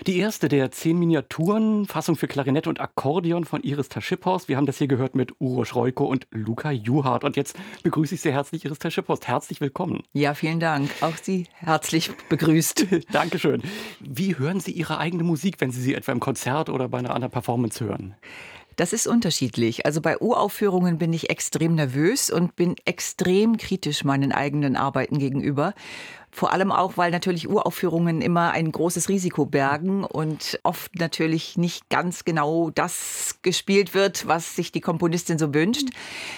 Die erste der 10 Miniaturen, Fassung für Klarinette und Akkordeon von Iris Taschiphorst. Wir haben das hier gehört mit Uroš Rojko und Luca Juhard. Und jetzt begrüße ich sehr herzlich Iris Taschiphorst. Herzlich willkommen. Ja, vielen Dank. Auch Sie herzlich begrüßt. Dankeschön. Wie hören Sie Ihre eigene Musik, wenn Sie sie etwa im Konzert oder bei einer anderen Performance hören? Das ist unterschiedlich. Also bei Uraufführungen bin ich extrem nervös und bin extrem kritisch meinen eigenen Arbeiten gegenüber. Vor allem auch, weil natürlich Uraufführungen immer ein großes Risiko bergen und oft natürlich nicht ganz genau das gespielt wird, was sich die Komponistin so wünscht.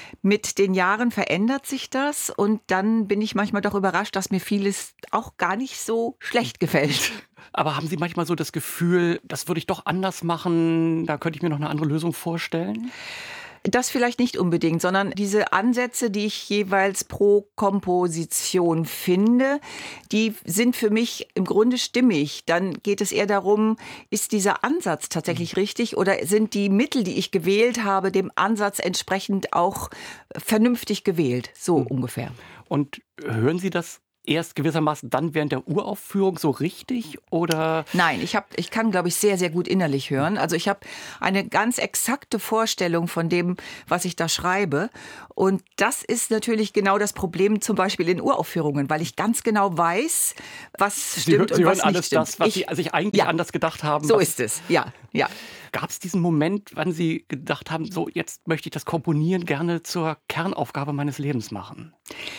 Mit den Jahren verändert sich das und dann bin ich manchmal doch überrascht, dass mir vieles auch gar nicht so schlecht gefällt. Aber haben Sie manchmal so das Gefühl, das würde ich doch anders machen, da könnte ich mir noch eine andere Lösung vorstellen? Das vielleicht nicht unbedingt, sondern diese Ansätze, die ich jeweils pro Komposition finde, die sind für mich im Grunde stimmig. Dann geht es eher darum, ist dieser Ansatz tatsächlich richtig oder sind die Mittel, die ich gewählt habe, dem Ansatz entsprechend auch vernünftig gewählt? So ungefähr. Und hören Sie das erst gewissermaßen dann während der Uraufführung so richtig, oder? Nein, ich kann, glaube ich, sehr, sehr gut innerlich hören. Also ich habe eine ganz exakte Vorstellung von dem, was ich da schreibe. Und das ist natürlich genau das Problem, zum Beispiel in Uraufführungen, weil ich ganz genau weiß, was stimmt Sie und was hören nicht alles stimmt. das, was Sie sich eigentlich anders gedacht haben. So ist es, ja. Gab es diesen Moment, wann Sie gedacht haben, so jetzt möchte ich das Komponieren gerne zur Kernaufgabe meines Lebens machen?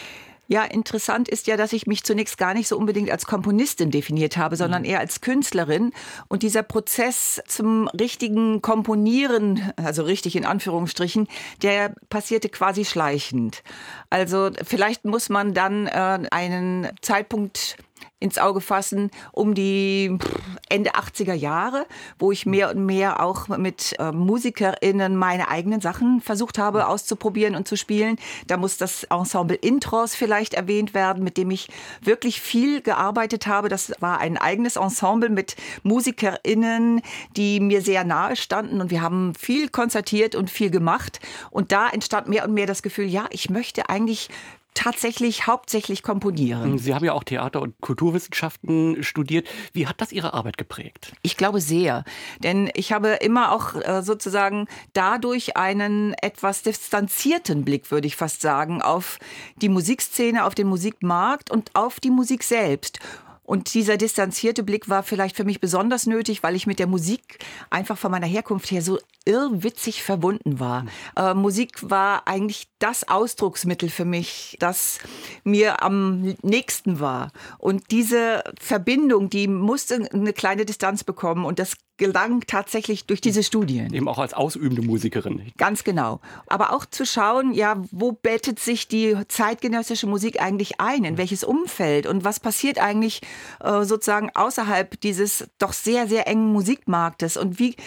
Ja, interessant ist ja, dass ich mich zunächst gar nicht so unbedingt als Komponistin definiert habe, sondern eher als Künstlerin. Und dieser Prozess zum richtigen Komponieren, also richtig in Anführungsstrichen, der passierte quasi schleichend. Also vielleicht muss man dann einen Zeitpunkt ins Auge fassen, um die Ende 80er Jahre, wo ich mehr und mehr auch mit MusikerInnen meine eigenen Sachen versucht habe auszuprobieren und zu spielen. Da muss das Ensemble Intros vielleicht erwähnt werden, mit dem ich wirklich viel gearbeitet habe. Das war ein eigenes Ensemble mit MusikerInnen, die mir sehr nahe standen und wir haben viel konzertiert und viel gemacht. Und da entstand mehr und mehr das Gefühl, ja, ich möchte eigentlich tatsächlich hauptsächlich komponieren. Sie haben ja auch Theater- und Kulturwissenschaften studiert. Wie hat das Ihre Arbeit geprägt? Ich glaube sehr, denn ich habe immer auch sozusagen dadurch einen etwas distanzierten Blick, würde ich fast sagen, auf die Musikszene, auf den Musikmarkt und auf die Musik selbst. Und dieser distanzierte Blick war vielleicht für mich besonders nötig, weil ich mit der Musik einfach von meiner Herkunft her so irrwitzig verbunden war. Musik war eigentlich das Ausdrucksmittel für mich, das mir am nächsten war. Und diese Verbindung, die musste eine kleine Distanz bekommen und das gelang tatsächlich durch diese Studien. Eben auch als ausübende Musikerin. Ganz genau. Aber auch zu schauen, ja, wo bettet sich die zeitgenössische Musik eigentlich ein? In welches Umfeld? Und was passiert eigentlich sozusagen außerhalb dieses doch sehr, sehr engen Musikmarktes? Und wie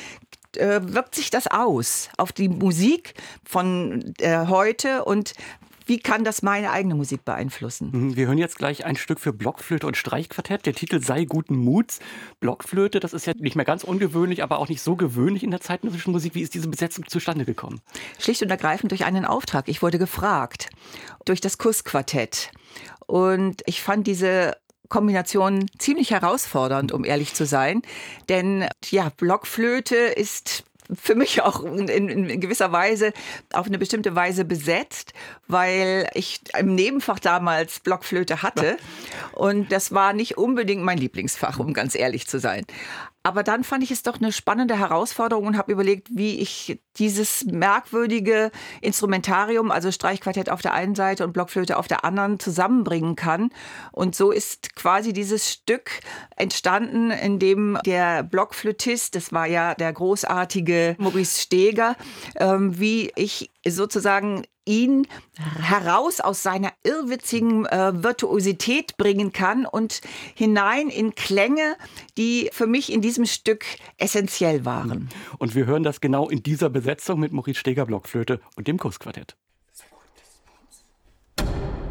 wirkt sich das aus auf die Musik von heute und wie kann das meine eigene Musik beeinflussen? Wir hören jetzt gleich ein Stück für Blockflöte und Streichquartett. Der Titel sei guten Muts. Blockflöte, das ist ja nicht mehr ganz ungewöhnlich, aber auch nicht so gewöhnlich in der zeitgenössischen Musik. Wie ist diese Besetzung zustande gekommen? Schlicht und ergreifend durch einen Auftrag. Ich wurde gefragt durch das Kussquartett. Und ich fand diese Kombination ziemlich herausfordernd, um ehrlich zu sein. Denn ja, Blockflöte ist für mich auch in gewisser Weise auf eine bestimmte Weise besetzt, weil ich im Nebenfach damals Blockflöte hatte und das war nicht unbedingt mein Lieblingsfach, um ganz ehrlich zu sein. Aber dann fand ich es doch eine spannende Herausforderung und habe überlegt, wie ich dieses merkwürdige Instrumentarium, also Streichquartett auf der einen Seite und Blockflöte auf der anderen, zusammenbringen kann. Und so ist quasi dieses Stück entstanden, in dem der Blockflötist, das war ja der großartige Maurice Steger, wie ich sozusagen ihn heraus aus seiner irrwitzigen Virtuosität bringen kann und hinein in Klänge, die für mich in diesem Stück essentiell waren. Und wir hören das genau in dieser Besetzung mit Maurice Steger Blockflöte und dem Kussquartett.